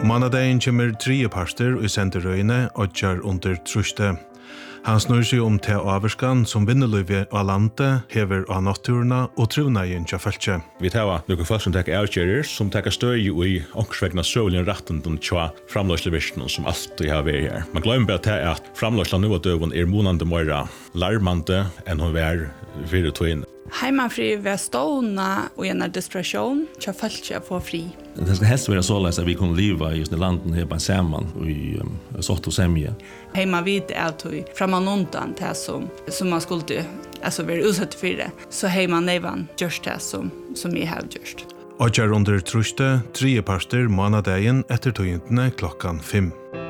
Månaden kommer 3 parter i senterøyene og kjør under truste. Han snur seg til averskan som vinnerløyve av landet, hever av naturene og trivnaien til følge. Vi tar noen folk som tar avkjører, som tar støy i ångsvegna søvlen retten til framløslevirkene som alltid har vært her. Man glemmer bare at framløslen nå av døven månande mer larmande enn hun var 4-2. Heimafri ved stående og en desperation, så følger jeg få fri. Det skal helst være således at vi kan leve i landet her på sammen i sort og semje. Heima vid at vi framan undan det som man skulle være utsatt for det, så heima nevan gjørs det som jeg har gjort. Og kjør under truste 3 parter månaden etter tøyentene 5:00.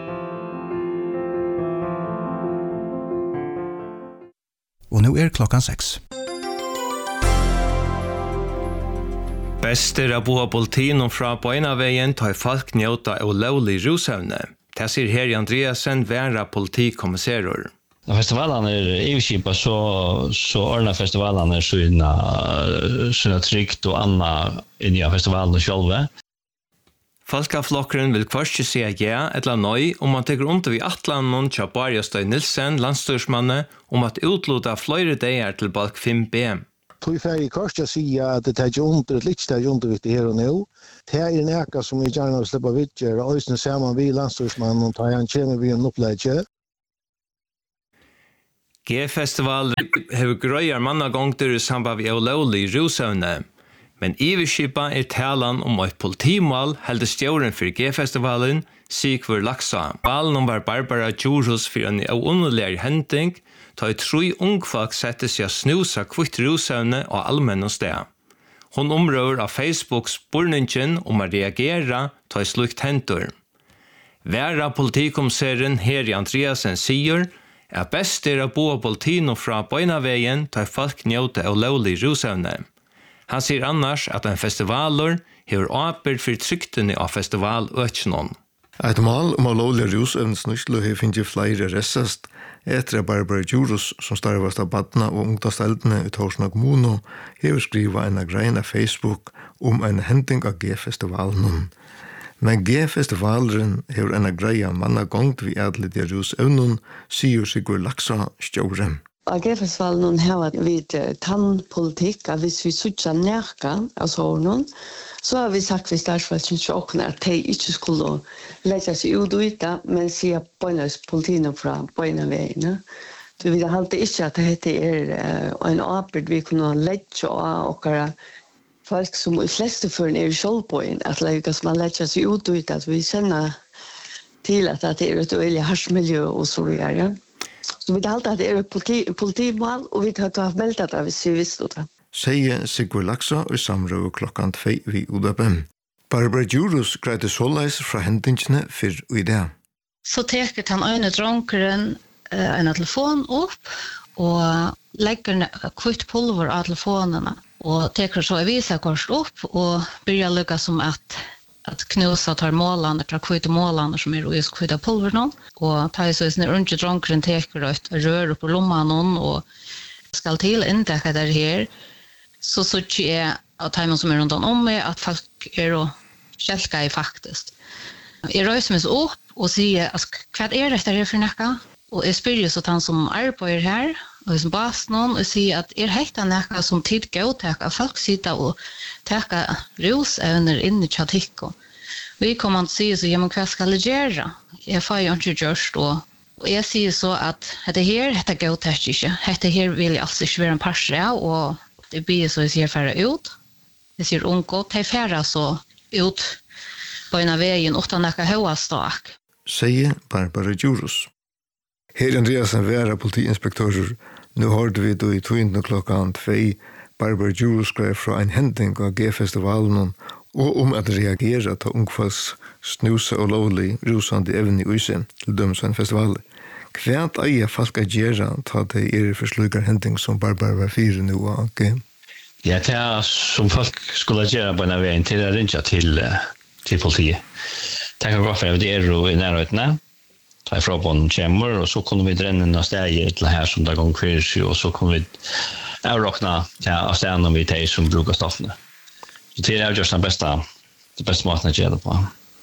Og nå 6:00. Bester av boa politien fra Bøynaveien tar folk njøta av lovlig rusevne. Det sier Herri Andreasen, væra politikommissærer. Når festivalen EU-kipet, så ordner festivalen sina trygt og anna inni av festivalen sjølve. Folkaflokkeren vil først si ja eller nøy om man teker under vi atlanen til Barjastøy Nilsen, landstyrsmanne, om at utluta flere dager til balk 5B. Tog färg kors jag säga att det är under ett litet undervikt här och nu. Det är en äka som vi gärna vill släppa vidare. Och sen ser man vi landstorsmannen och tar han kommer vi en upplägge. G-festival har grøyer mannagångter i samband med lovlig rusevne. Men iverskipa talan om et politimål helde stjåren for G-festivalen, Sigvard Laksa. Valen var Barbara Djurhus for en underlig hending, ta 3 ungfolk sette seg snusa kvitt rusevne og allmenn sted. Hon omrør av Facebook spurningen om å reagere ta slukt hentur. Væra politikommissæren Herri Andreasen sier best å bo politino fra Bøynaveien ta folk njøte av lovlig rusevne. Han sier annars at en festivaler har åpert for tryktene av festivaløkjennom. Et mål om lovlig rusevnsnøyslo har finnet flere ressast etter Barbara Djurhus som starvast av badna og ungdomsteltene i Torsna kommune har skrivet en grein av Facebook om en hending av G-festivalen. Men G-festivalen har en greia mannagongt vi edlet i rusevnen, sier Sigvard Laksa stjåren. Av G-festivalen har vi tannpolitikk, at hvis vi sutja nærka av sånn, så har vi sagt vi startfalt ikke at de ikke skulle legge seg ut og ute, men sier bøynes politiene fra Bøynaveien. Så vi halte ikke at dette en arbeid vi kunne legge av og folk som i fleste føren i Kjølbøyen, at man legger seg ut og ute, at vi sender til at det et øyelig harsmiljø og så videre. Så vi halte at det et politimål, og vi har meldt det hvis vi visste det. Sier Sigvard Laksa i samrøve 2:00 vi Udabem. Barbara Djurhus greide såleis fra hendingene for i det. Så teker han øyne dronkeren en telefon opp, og legger kvitt pulver av telefonene, og teker så en visakort opp, og begynner lukka som at knusa tar målene, tar kvitt målene som i kvitt av pulveren, og tar så en rundt dronkeren teker et rør opp på lommanen, og skal til inntekka der her, så ikke jeg av timen som rundt om meg, at folk og kjelka i faktisk. Jeg røyser meg så opp og sier, hva dette her for nekka? Og jeg spør så han som arbeider her, og som basen, og sier at hekta nekka som tid gautek, at folk sitter og teka rusevner inn i tjatikko. Vi kommer til å si så, ja, men hva skal jeg gjøre? Jeg får jo ikke gjørst, og jeg sier så at dette gautek ikke. Dette her vil jeg altså ikke være en parse av, og det blir så jeg sier færre ut. Jeg sier unko, de færre så ut på en av veien utan nekka høa stak. Sier Barbara Djurhus. Herri Andreasen væra politiinspektører. Nå hørte vi då i 2:00 Barbara Djurhus skrev fra en hending av G-festivalen og om at reagere til ungfalls snusa og lovlig rusande evne i Uysen til dømes en festival. Hva eier folk å gjøre ta det for slukar hending som Barbara var 4 nå av G? Ja, det som folk skulle gjøre på en veien til å ringe til politiet. Det kan gå for at det i nærhøytene. Ta ifra på en kjemmer, og så kunne vi drenne en steg til her som det går kvirs, og så kunne vi avråkne av stedene vi tar som bruker stoffene. Så det just det beste måten å gjøre det på.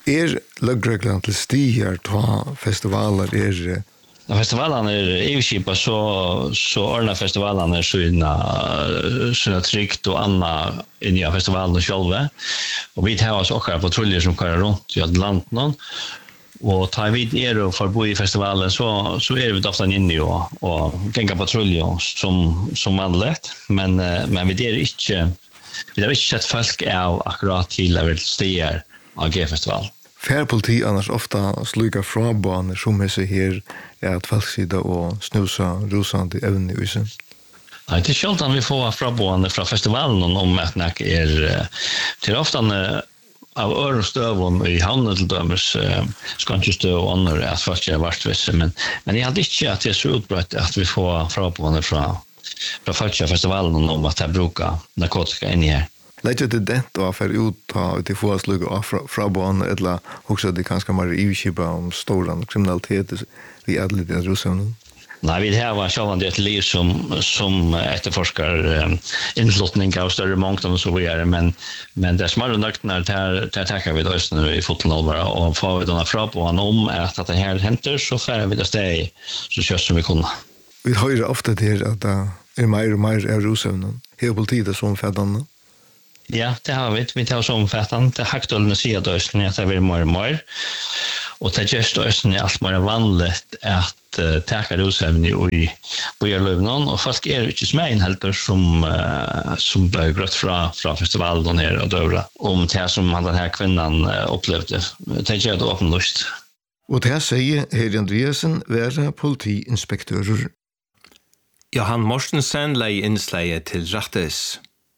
Löggreglerna till stigar ta festivaler När festivalen EU-kipa så ordnar festivalen sina tryckt och andra in i festivalen själva. Och vi tar oss också patruljer som kör runt i Atlanten. Och tar vi och får bo i festivalen så är vi ofta inne och gänga patruljer som vanligt. Men vi har inte sett folk av akkurat till att vi stiger av G-festival. Färpoliti annars ofta sluka frabanor som är så här att folk sitter och snusa rosande även i husen. Ja, det är sällan vi får frabanor från festivalen om att det är till ofta av örostövon i hamnen till dömes skanskestöv och andra att folk är vartvisse. Men jag hade inte att det är så utbrett att vi får frabanor från första festivalen om att det brukar narkotika in i här. Lägger det det och för ut till förslag av fraban eller också det kanske mer EU-kipa om stora kriminalitet vi är lite rusen. Nej, vi har själva det liv som efterforskar inflyttning av större mångfald och så vidare, men det små nökterna där tackar vi då nu i fotbollsallvar och får vi denna fraban om att det här händer så får vi det steg så kör som vi kunna. Vi hör ofta det att det är mer och mer är rusen. Hela politiken som färdande. Ja, det har vi. Vi tar som fätan. Det haktålende sidodösten att det blir mer och mer. Och det gestdösten allt mer vanligt att täcka rusevn i byarlövnen. Och folk är inte smägen helt som blir grött från festivalen här och dövra. Om det som den här kvinnan upplevde. Det gör det åpenlust. Och det här säger Heri Andreasen vara politiinspektörer. Johan Mortensen lei innsleie til Rattis.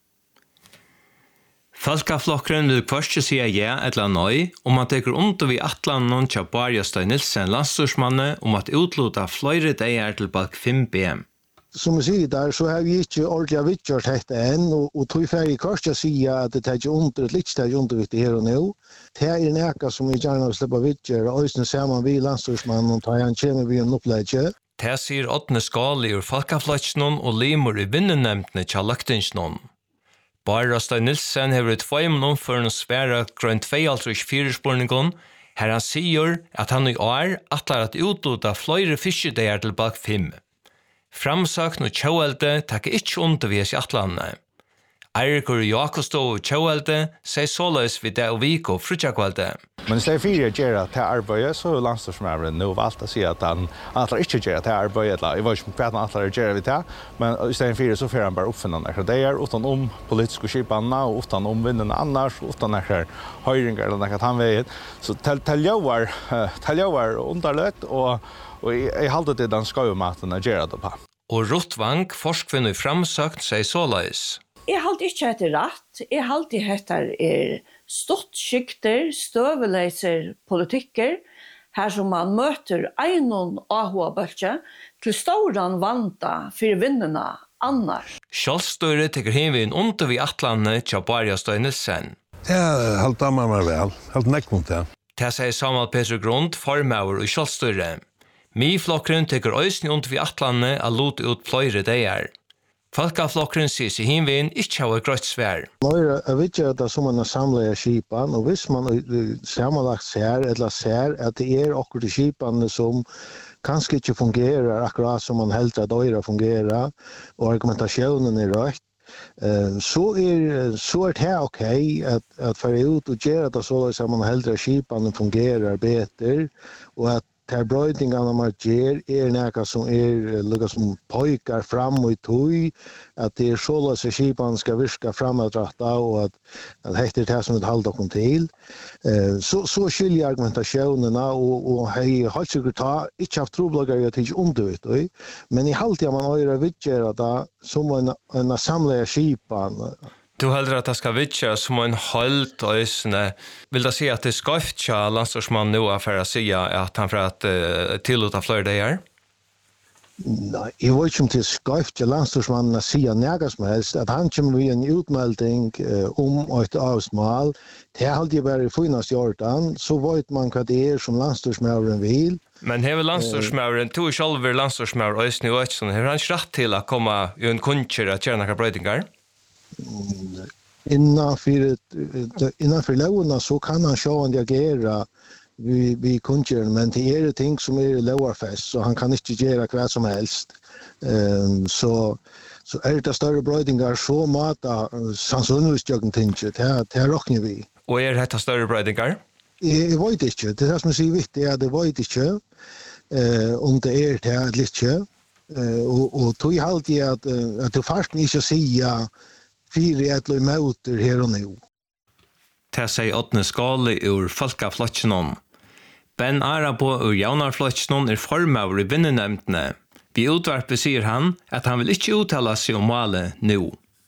Falkaflokkeren vil først si ja eller nei om man teker under vi atlanen til Barjastøy Nilsen landstorsmanne om at utlota flere dager til balk 5B. Som jag säger där så har vi inte ordentligt vittjort detta än och tog färg först att säga att det är under ett litet under det här och nu. Det är en äka som vi gärna vill släppa vittjor och sen ser man vi landstorsmannen och tar han kommer vi en upplägge. Det sier Åtne Skali ur Falkaflokkenen og limur i vinnenemtene til Løgtingsnon. Barjastøy Nilsen hever et tveimen for en svære grønn 2-4-spurningen, her han sier at han i år atler at utlota flere fiskedeger til bak 5. Framsakn og tjauelde takker ikke undervis i atlanene. Eirikur Jakostov og tjauelde sier såleis vid det og vik og frutjakvalde. Men i stedet for å gjøre til arbeidet, så er landstorsmæveren nå valgt å si at han atler ikke gjøre til arbeidet, eller jeg vet ikke hva han atler gjøre vi til, men i stedet for så får han bare oppfinne noen ideer, uten om politiske skipene, uten om vinnene annars, uten noen høyringer eller noe han vet. Så til jøver underløtt, og jeg halte til den skøyematen å gjøre det på. Og Rottvang, forskvinne i framsagt, sier såleis. Jeg halte ikke etter rett. Jeg halte etter stått skikter, støveleiser politikker, her som man møter einon AHA-bølge til ståren vanta for vinnene annars. Kjølstøyre tekker hinvin under vi atlane til Barjastøy Nilsen. Ja, halte man meg vel. Halte nekvont, ja. Det sier Samuel Peter Grund, formauer og Kjølstøyre. Mi-flokkeren tekker øysene under vi atlane a lot ut fløyre deier. Falkaflokkeren sier seg hinvin ikke har grøtt svær. Jeg vet ikke at det er som man samler skipan, og hvis man sammenlagt ser at det er akkurat skipene som kanskje ikke fungerer akkurat som man helt at øyre fungerer, og argumentasjonen er rødt, så er det okej att föra ut och göra det så att man hellre skipene fungerar bättre, och att de bröjningarna man ger något som lukka som pojkar fram i tog, att det så att skipan ska virka framåtratta och att det är det som vi håller oss till. Så skiljer argumentationerna och jag har inte haft troblagar jag till underut, men i halvtid man har vittgöra det som en samlade skipan. Du heldur at det skal vitja som en halt og isne. Vil det si at det skal ikke landstorsmann nå for å si at han får tillåta flere dager? Nei, jeg vet ikke om det skal ikke landstorsmannen sier noe som helst, at han kommer med en utmelding om et avsmål. Det er alltid bare finnes i Jordan, så vet man hva det er som landstorsmæveren vil. Men hever landstorsmæveren, to er selv landstorsmæveren og isne og ikke sånn, hever han ikke rett til å komme i en kunnskjer at gjøre noen brøydinger? innanför låna så kan han sjående agera vi kunjer, men det är ting som är lowarfest så han kan inte göra vad som helst. Så är det större brödingar så mata sannsynlighetsjöken tinget, det råkner vi. Och är det större brödingar? Jag vet inte, det är som jag säger viktigt, det vet inte om det är det lite. Och tog jag alltid att det först inte säga fyra ett motor här och nu. Det säger Åtne Skali ur Folkaflotjenon. Ben Arabo ur Jaunarflotjenon formad i vinnenämndene. Vi utvarpet sier han at han vil ikke uttala seg om målet nu.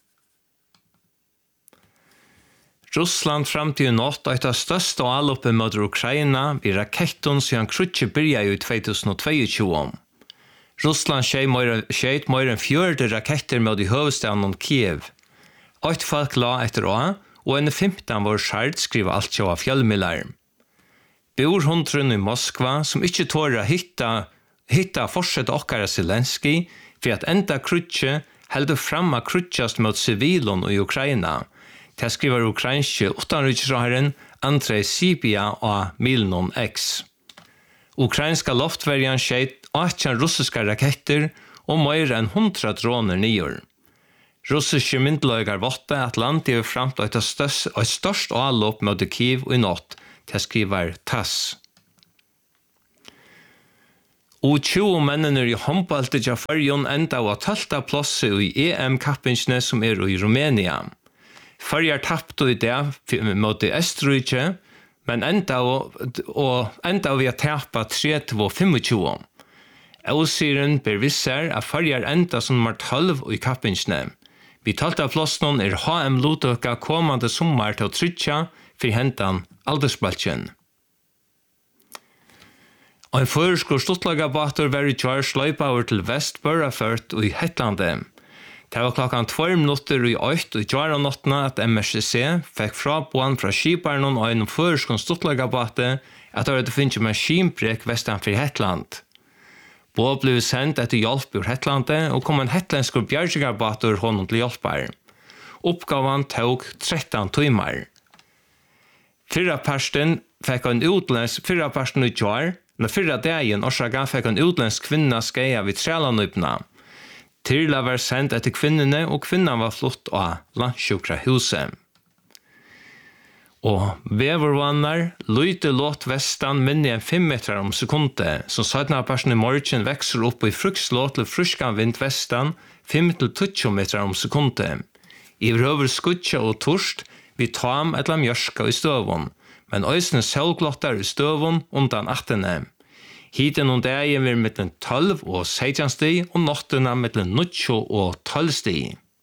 Russland fram til natt et av største alloppet mot Ukraina vid raketten siden Krutje byrja i 2022. Russland skjeit mer enn 4 raketter mot i hovedstaden Kiev. 8 folk la etter å, og en 15 var skjert skriver alt sjå av fjellmillar. Bor hundrun i Moskva som ikke tårer hitta fortsett okkara Zelensky for at enda Krutje heldur fram av Krutjast mot civilon i Ukraina. Det skriver ukrainske utanriksrådaren Andrei Sibia av Milnon X. Ukrainska loftverjan skjeit 18 russiska raketter og mer enn 100 droner nyer. Russiske myndløygar votte at landet er fram til et størst avlopp mot Kiev i natt, det skriver TASS. Og 20 mennene i håndbaltet av Färjön enda av 12. plasset i EM-kappingsene som er i Rumænia. Färjar tappte i det mot Østerrike, men enda vi har tappet 3-25. Ausiren bevisser at Färjar enda som nummer 12 i kappingsene. Vi 12. plassen er HM Lodøka kommande sommar til å trykja for hentan aldersbaltjen. En føreskur stortlagabater var i kvar sløypa over til Vest-Børraført og i Hetlandet. Det var klokkan 2 minutter i 8 i kvaranåttene at MSCC fikk fraboan fra skiparen og en føreskur stortlagabater at det finnes maskinbrek vestanfor Hetland. Båd ble sendt etter hjelp ur Hetlandet og kom en hetlandsk bjergjegarbater honom til hjelpar. Oppgaven tok 13 timer. Fyrra parsten i kvar, men fyrra dagen årsaka fikk en utländsk kvinna skeia vid Trælanøypna. Tyrla var sendt etter kvinnene, og kvinnan var flott av landsjukra huset. Og vevervannar, lyte låt vestan minne enn 5 meter om sekundet, som 17 personer i morgen vekser opp i frukslåt til fruskan vind vestan 5-20 meter om sekundet. I røver skutja og torst, vi tam etla mjørska i støvun, men øysene selvglottar i støvun undan 18. Hiten og dagen vil mellom 12 og 16 sti, og nottena mellom 9 og 12 sti.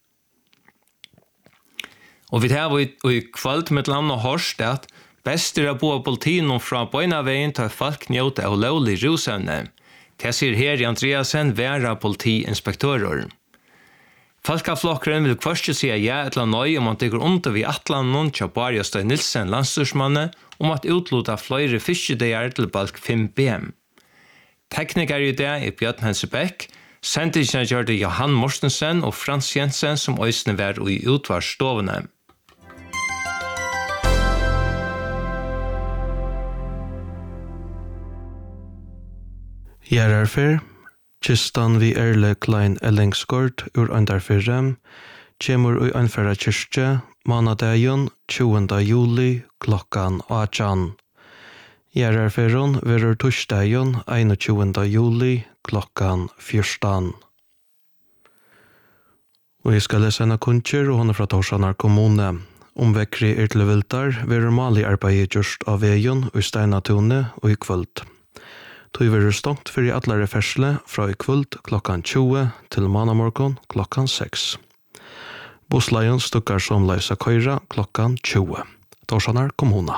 Og vi tar i kvalt med land og hørst at best er å bo av politien fra Bøynaveien til folk njøte av lovlig rusevne. Det sier her i Andreasen være politiinspektører. Folkaflokkeren vil først si ja eller nøy om at det går under vi atlanen til Barja Støy Nilsen, landstyrsmanne, om at utluta flere fiskedeier til balk 5B. Tekniker i det er Bjørn Hensebæk, sendingen gjør det Johan Mortensen og Frans Jensen som øysene var i utvarstovene. Gjerarfer, kistan vi Erle Klein Ellingsgård ur Andarfyrrem, kjemur ui anfæra kyrkje, manadagen 20. juli klokkan 18. Gjerarferon verur torsdagen 21. juli klokkan 14. Og jeg skal lese en kunnskjer, og hun er fra Torsanar kommune. Omvekri til viltar verur mali arbeid gjørst av veien og steinatone og i kvöld. Tøy verur stongt fyrir allare fersle fra i kvöld klokkan 20 til manamorgon klokkan 6. Bussleien stukkar som leisa køyra klokkan 20. Torsanar kommuna.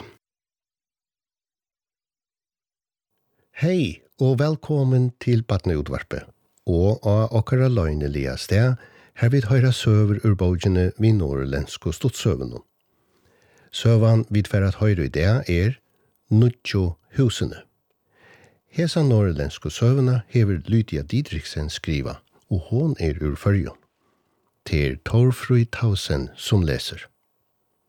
Hei og velkommen til Batneutvarpet. Og av okkara løgnelige sted her vi høyra søver ur bøgjene vi norrlensk og stodtsøvene. Søvan vi tverrat høyre i det er Nuttjo husene. Hesa norrlensk og søvene hever Lydia Didriksen skriva, og hon er ur Färjön. Det er Torfrøy Tausen som leser.